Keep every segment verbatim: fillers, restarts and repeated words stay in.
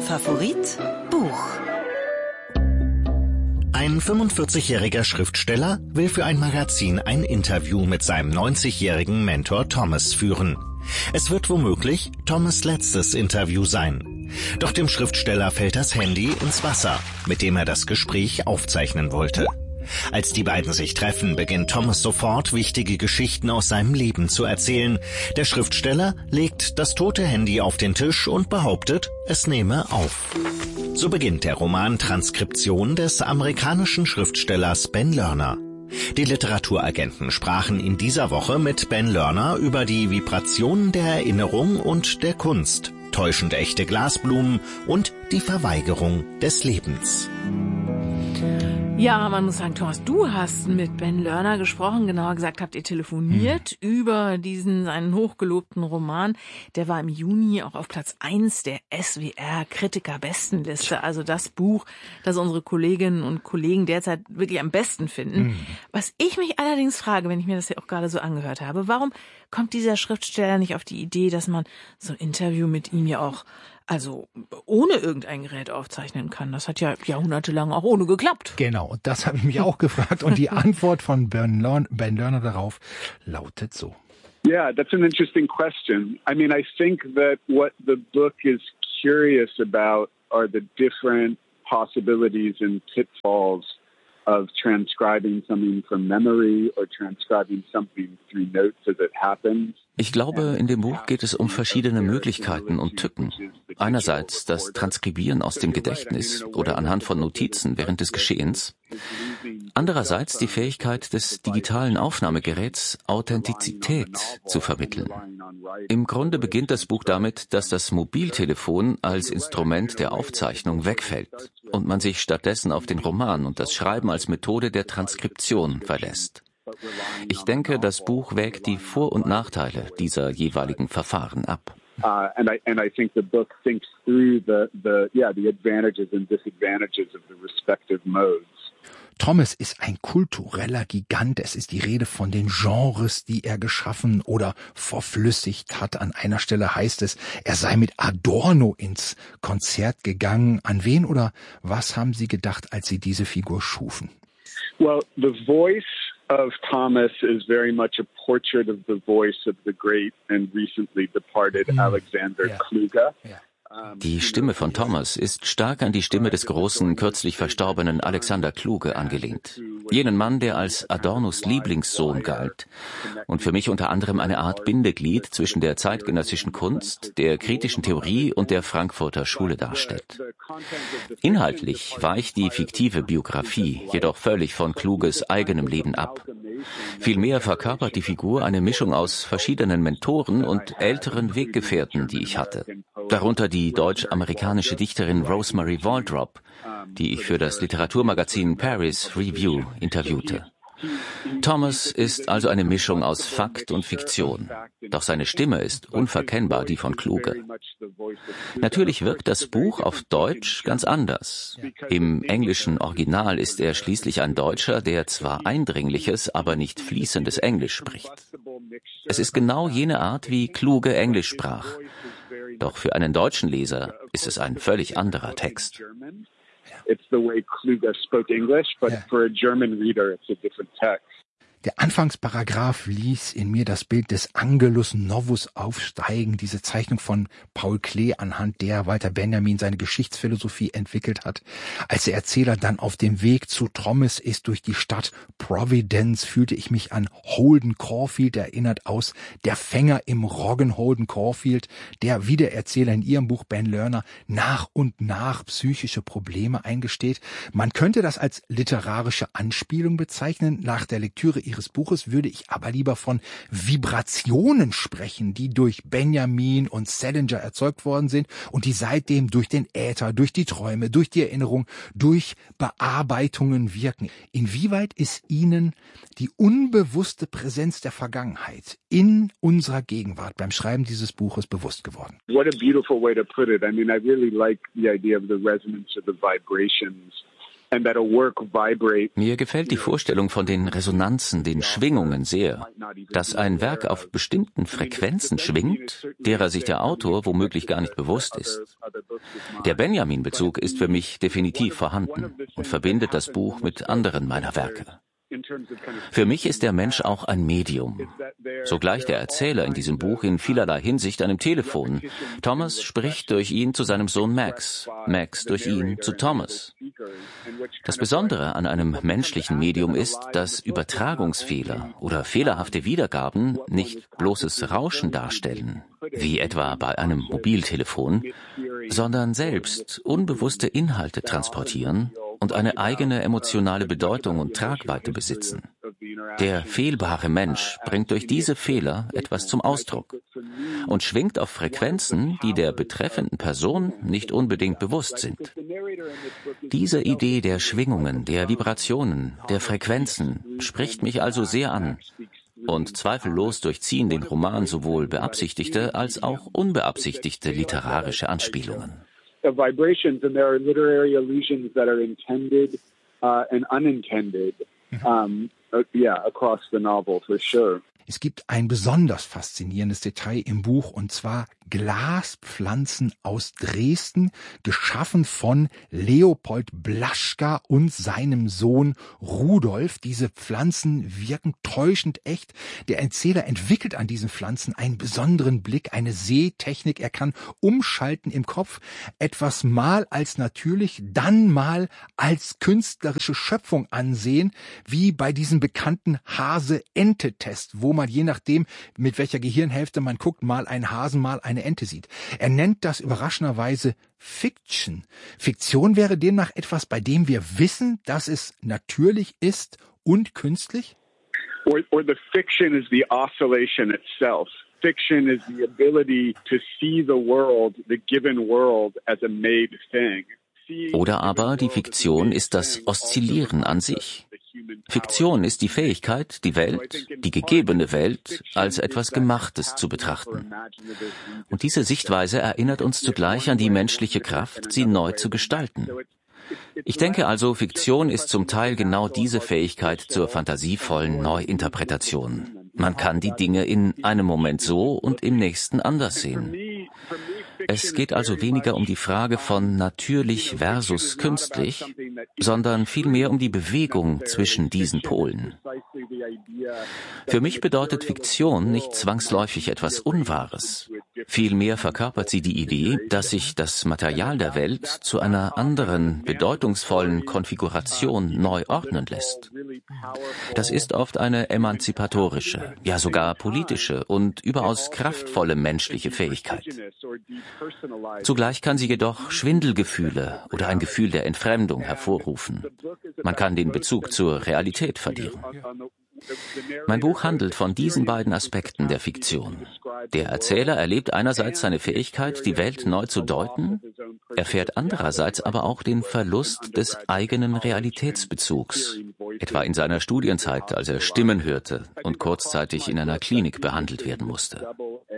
Favorit Buch. Ein fünfundvierzigjähriger Schriftsteller will für ein Magazin ein Interview mit seinem neunzigjährigen Mentor Thomas führen. Es wird womöglich Thomas' letztes Interview sein. Doch dem Schriftsteller fällt das Handy ins Wasser, mit dem er das Gespräch aufzeichnen wollte. Als die beiden sich treffen, beginnt Thomas sofort, wichtige Geschichten aus seinem Leben zu erzählen. Der Schriftsteller legt das tote Handy auf den Tisch und behauptet, es nehme auf. So beginnt der Roman Transkription des amerikanischen Schriftstellers Ben Lerner. Die Literaturagenten sprachen in dieser Woche mit Ben Lerner über die Vibrationen der Erinnerung und der Kunst, täuschend echte Glasblumen und die Verweigerung des Lebens. Ja, man muss sagen, Thomas, du hast mit Ben Lerner gesprochen, genauer gesagt habt ihr telefoniert hm. über diesen, seinen hochgelobten Roman. Der war im Juni auch auf Platz eins der S W R-Kritiker-Bestenliste, also das Buch, das unsere Kolleginnen und Kollegen derzeit wirklich am besten finden. Hm. Was ich mich allerdings frage, wenn ich mir das ja auch gerade so angehört habe, warum kommt dieser Schriftsteller nicht auf die Idee, dass man so ein Interview mit ihm ja auch also ohne irgendein Gerät aufzeichnen kann? Das hat ja jahrhundertelang auch ohne geklappt. Genau, und das habe ich mich auch gefragt. Und die Antwort von Ben Lerner, Ben Lerner darauf lautet so. Yeah, that's an interesting question. I mean, I think that what the book is curious about are the different possibilities and pitfalls of transcribing something from memory or transcribing something through notes as it happens. Ich glaube, in dem Buch geht es um verschiedene Möglichkeiten und Tücken. Einerseits das Transkribieren aus dem Gedächtnis oder anhand von Notizen während des Geschehens. Andererseits die Fähigkeit des digitalen Aufnahmegeräts, Authentizität zu vermitteln. Im Grunde beginnt das Buch damit, dass das Mobiltelefon als Instrument der Aufzeichnung wegfällt und man sich stattdessen auf den Roman und das Schreiben als Methode der Transkription verlässt. Ich denke, das Buch wägt die Vor- und Nachteile dieser jeweiligen Verfahren ab. Uh, and I and I think the book thinks through the the yeah the advantages and disadvantages of the respective modes. Thomas ist ein kultureller Gigant. Es ist die Rede von den Genres, die er geschaffen oder verflüssigt hat. An einer Stelle heißt es, er sei mit Adorno ins Konzert gegangen. An wen oder was haben Sie gedacht, als Sie diese Figur schufen? Well, the voice of Thomas is very much a portrait of the voice of the great and recently departed mm. Alexander yeah. Kluge. Yeah. Die Stimme von Thomas ist stark an die Stimme des großen, kürzlich verstorbenen Alexander Kluge angelehnt. Jenen Mann, der als Adornos Lieblingssohn galt und für mich unter anderem eine Art Bindeglied zwischen der zeitgenössischen Kunst, der kritischen Theorie und der Frankfurter Schule darstellt. Inhaltlich weicht die fiktive Biografie jedoch völlig von Kluges eigenem Leben ab. Vielmehr verkörpert die Figur eine Mischung aus verschiedenen Mentoren und älteren Weggefährten, die ich hatte. Darunter die deutsch-amerikanische Dichterin Rosemary Waldrop, die ich für das Literaturmagazin Paris Review interviewte. Thomas ist also eine Mischung aus Fakt und Fiktion, doch seine Stimme ist unverkennbar die von Kluge. Natürlich wirkt das Buch auf Deutsch ganz anders. Im englischen Original ist er schließlich ein Deutscher, der zwar eindringliches, aber nicht fließendes Englisch spricht. Es ist genau jene Art, wie Kluge Englisch sprach. Doch für einen deutschen Leser ist es ein völlig anderer Text. It's the way Kluge spoke English, but yeah. for a German reader, it's a different text. Der Anfangsparagraph ließ in mir das Bild des Angelus Novus aufsteigen, diese Zeichnung von Paul Klee, anhand der Walter Benjamin seine Geschichtsphilosophie entwickelt hat. Als der Erzähler dann auf dem Weg zu Thomas ist durch die Stadt Providence, fühlte ich mich an Holden Caulfield erinnert, aus Der Fänger im Roggen. Holden Caulfield, der wie der Erzähler in ihrem Buch Ben Lerner nach und nach psychische Probleme eingesteht. Man könnte das als literarische Anspielung bezeichnen. Nach der Lektüre Ihres Buches würde ich aber lieber von Vibrationen sprechen, die durch Benjamin und Salinger erzeugt worden sind und die seitdem durch den Äther, durch die Träume, durch die Erinnerung, durch Bearbeitungen wirken. Inwieweit ist Ihnen die unbewusste Präsenz der Vergangenheit in unserer Gegenwart beim Schreiben dieses Buches bewusst geworden? What a beautiful way to put it. I mean, I really like the idea of the resonance of the vibrations. Mir gefällt die Vorstellung von den Resonanzen, den Schwingungen sehr. Dass ein Werk auf bestimmten Frequenzen schwingt, derer sich der Autor womöglich gar nicht bewusst ist. Der Benjamin-Bezug ist für mich definitiv vorhanden und verbindet das Buch mit anderen meiner Werke. Für mich ist der Mensch auch ein Medium. So gleicht der Erzähler in diesem Buch in vielerlei Hinsicht einem Telefon. Thomas spricht durch ihn zu seinem Sohn Max, Max durch ihn zu Thomas. Das Besondere an einem menschlichen Medium ist, dass Übertragungsfehler oder fehlerhafte Wiedergaben nicht bloßes Rauschen darstellen, wie etwa bei einem Mobiltelefon, sondern selbst unbewusste Inhalte transportieren und eine eigene emotionale Bedeutung und Tragweite besitzen. Der fehlbare Mensch bringt durch diese Fehler etwas zum Ausdruck und schwingt auf Frequenzen, die der betreffenden Person nicht unbedingt bewusst sind. Diese Idee der Schwingungen, der Vibrationen, der Frequenzen spricht mich also sehr an und zweifellos durchziehen den Roman sowohl beabsichtigte als auch unbeabsichtigte literarische Anspielungen. Of vibrations, and there are literary allusions that are intended uh, and unintended, um, uh, yeah, across the novel for sure. Es gibt ein besonders faszinierendes Detail im Buch, und zwar Glaspflanzen aus Dresden, geschaffen von Leopold Blaschka und seinem Sohn Rudolf. Diese Pflanzen wirken täuschend echt. Der Erzähler entwickelt an diesen Pflanzen einen besonderen Blick, eine Sehtechnik. Er kann umschalten im Kopf, etwas mal als natürlich, dann mal als künstlerische Schöpfung ansehen, wie bei diesem bekannten Hase-Ente-Test, wo man je nachdem, mit welcher Gehirnhälfte man guckt, mal einen Hasen, mal eine Ente sieht. Er nennt das überraschenderweise Fiction. Fiktion wäre demnach etwas, bei dem wir wissen, dass es natürlich ist und künstlich? Or, or the fiction is the oscillation itself. Fiction is the ability to see the world, the given world, as a made thing. Oder aber die Fiktion ist das Oszillieren an sich. Fiktion ist die Fähigkeit, die Welt, die gegebene Welt, als etwas Gemachtes zu betrachten. Und diese Sichtweise erinnert uns zugleich an die menschliche Kraft, sie neu zu gestalten. Ich denke also, Fiktion ist zum Teil genau diese Fähigkeit zur fantasievollen Neuinterpretation. Man kann die Dinge in einem Moment so und im nächsten anders sehen. Es geht also weniger um die Frage von natürlich versus künstlich, sondern vielmehr um die Bewegung zwischen diesen Polen. Für mich bedeutet Fiktion nicht zwangsläufig etwas Unwahres. Vielmehr verkörpert sie die Idee, dass sich das Material der Welt zu einer anderen, bedeutungsvollen Konfiguration neu ordnen lässt. Das ist oft eine emanzipatorische, ja sogar politische und überaus kraftvolle menschliche Fähigkeit. Zugleich kann sie jedoch Schwindelgefühle oder ein Gefühl der Entfremdung hervorrufen. Man kann den Bezug zur Realität verlieren. Mein Buch handelt von diesen beiden Aspekten der Fiktion. Der Erzähler erlebt einerseits seine Fähigkeit, die Welt neu zu deuten, erfährt andererseits aber auch den Verlust des eigenen Realitätsbezugs, etwa in seiner Studienzeit, als er Stimmen hörte und kurzzeitig in einer Klinik behandelt werden musste.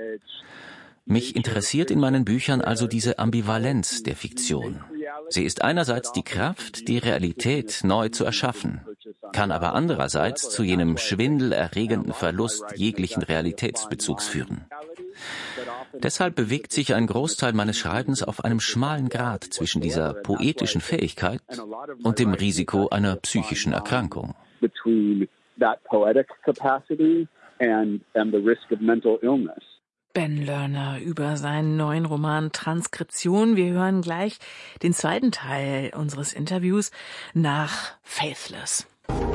Mich interessiert in meinen Büchern also diese Ambivalenz der Fiktion. Sie ist einerseits die Kraft, die Realität neu zu erschaffen, kann aber andererseits zu jenem schwindelerregenden Verlust jeglichen Realitätsbezugs führen. Deshalb bewegt sich ein Großteil meines Schreibens auf einem schmalen Grat zwischen dieser poetischen Fähigkeit und dem Risiko einer psychischen Erkrankung. Ben Lerner über seinen neuen Roman Transkription. Wir hören gleich den zweiten Teil unseres Interviews nach Faithless.